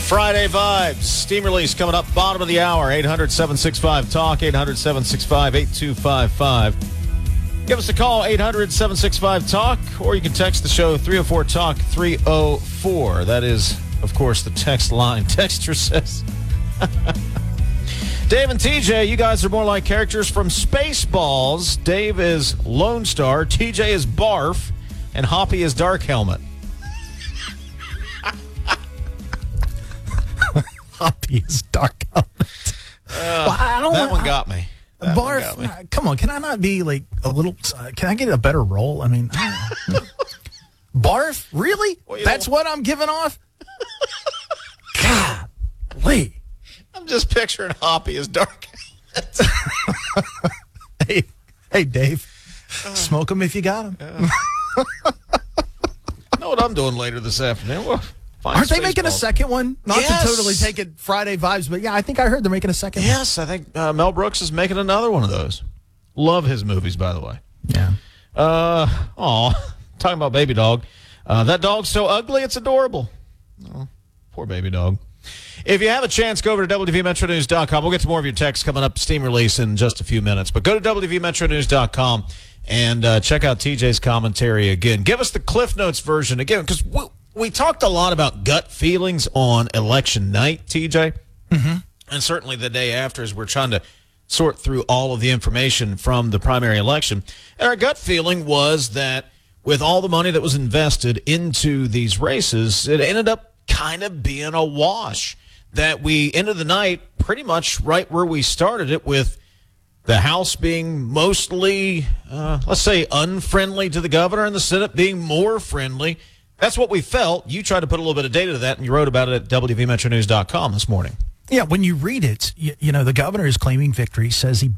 Friday Vibes. Steam release coming up bottom of the hour. 800-765-TALK, 800-765-8255. Give us a call, 800-765-TALK, or you can text the show, 304-TALK, 304. That is, of course, the text line. Texter says, Dave and TJ, you guys are more like characters from Spaceballs. Dave is Lone Star, TJ is Barf, and Hoppy is Dark Helmet. Hoppy is Dark Helmet. That one got me. Barf, come on, can I not be like a little, can I get a better role? I mean, Barf? Really? Well, That's what I'm giving off? Golly. I'm just picturing Hoppy as Dark Helmet. Hey, Dave, smoke them if you got them. Know what I'm doing later this afternoon? Well, aren't they making a second one? Not Yes. to totally take it Friday vibes, but yeah, I think I heard they're making a second one. Yes, I think Mel Brooks is making another one of those. Love his movies, by the way. Yeah. Talking about baby dog. That dog's so ugly, it's adorable. Oh, poor baby dog. If you have a chance, go over to WVMetroNews.com. We'll get to more of your texts coming up, Steam release in just a few minutes. But go to WVMetroNews.com and check out TJ's commentary again. Give us the Cliff Notes version again, because we talked a lot about gut feelings on election night, TJ. Mm-hmm. And certainly the day after, as we're trying to sort through all of the information from the primary election. And our gut feeling was that with all the money that was invested into these races, it ended up kind of being a wash. That we ended the night pretty much right where we started it, with the House being mostly, let's say, unfriendly to the governor, and the Senate being more friendly. That's what we felt. You tried to put a little bit of data to that, and you wrote about it at WVMetroNews.com this morning. Yeah, when you read it, you know, the governor is claiming victory, says he